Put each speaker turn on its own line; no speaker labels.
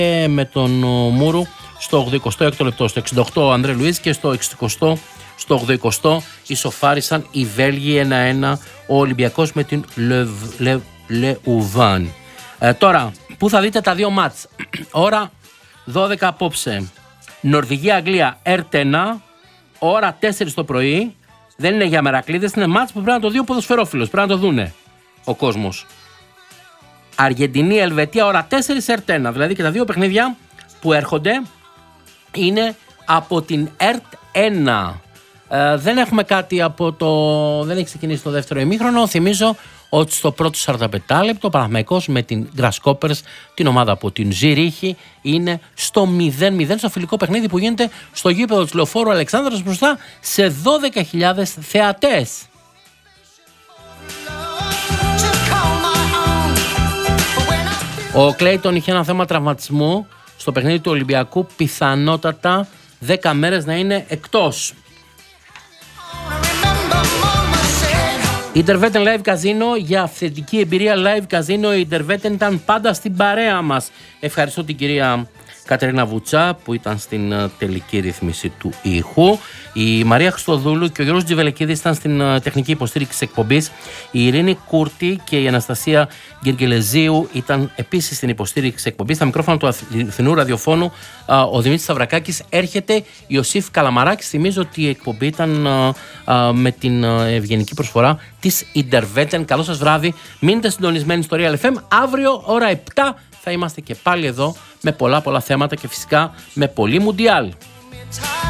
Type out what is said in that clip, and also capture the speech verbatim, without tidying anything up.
με τον Μούρου στο ογδοηκοστό έκτο λεπτό. Στο εξήντα οκτώ ο Ανδρέ Λουίς και στο εξηκοστό στο ογδοηκοστό ισοφάρισαν οι Βέλγοι ένα ένα, ο Ολυμπιακός με την Λεουβάν. Ε, τώρα, πού θα δείτε τα δύο μάτς. Ώρα δώδεκα απόψε. Νορβηγία-Αγγλία Ερτ ένα, ώρα τέσσερα το πρωί. Δεν είναι για μερακλείδες, είναι μάτς που πρέπει να το δει ο ποδοσφαιρόφιλος. Πρέπει να το δούνε ο κόσμος. Αργεντινή-Ελβετία, ώρα τέσσερα Ερτ ένα. Δηλαδή και τα δύο παιχνίδια που έρχονται είναι από την Ερτ ένα. Ε, δεν έχουμε κάτι από το. Δεν έχει ξεκινήσει το δεύτερο ημίχρονο. Θυμίζω ότι στο πρώτο σαράντα πέντε λεπτό ο Παναθηναϊκός με την Grasshoppers, την ομάδα από την Ζηρίχη, είναι στο μηδέν μηδέν στο φιλικό παιχνίδι που γίνεται στο γήπεδο της Λεωφόρου Αλεξάνδρας μπροστά σε δώδεκα χιλιάδες θεατές. Ο Κλέιτον είχε ένα θέμα τραυματισμού στο παιχνίδι του Ολυμπιακού, πιθανότατα δέκα μέρες να είναι εκτός. Interveten Live Casino, για αυθεντική εμπειρία Live Casino. Η Interveten ήταν πάντα στην παρέα μας. Ευχαριστώ την κυρία Κατερίνα Βουτσά που ήταν στην τελική ρύθμιση του ήχου. Η Μαρία Χριστοδούλου και ο Γιώργος Τζιβελεκίδης ήταν στην τεχνική υποστήριξη της εκπομπής. Η Ειρήνη Κούρτη και η Αναστασία Γκεργελεζίου ήταν επίσης στην υποστήριξη της εκπομπής. Στα μικρόφωνα του Αθηνού Ραδιοφώνου ο Δημήτρης Σταυρακάκης. Έρχεται Ιωσήφ Καλαμαράκης. Θυμίζω ότι η εκπομπή ήταν με την ευγενική προσφορά της Interveten. Καλό σας βράδυ. Μείνετε συντονισμένοι στο Real εφ εμ. Αύριο ώρα επτά θα είμαστε και πάλι εδώ με πολλά πολλά θέματα και φυσικά με πολύ Μουντιάλ.